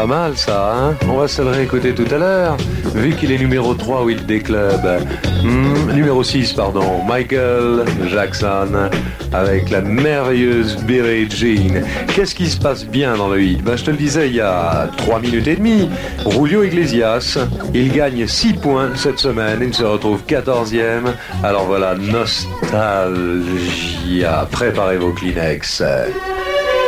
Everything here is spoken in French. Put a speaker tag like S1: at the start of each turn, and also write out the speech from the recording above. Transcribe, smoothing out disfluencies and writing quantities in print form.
S1: Pas mal ça, hein? On va se le réécouter tout à l'heure, vu qu'il est numéro 3 au Hit des clubs. Numéro 6, pardon, Michael Jackson, avec la merveilleuse Billie Jean. Qu'est-ce qui se passe bien dans le hit? Ben, je te le disais il y a 3 minutes et demie. Julio Iglesias, il gagne 6 points cette semaine, il se retrouve 14e. Alors voilà, nostalgia, préparez vos Kleenex.